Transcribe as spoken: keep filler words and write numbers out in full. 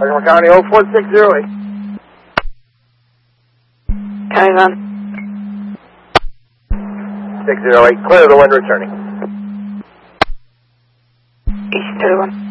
Oklahoma County oh four six zero eight. County on. six zero eight, clear the wind returning. East thirty-one.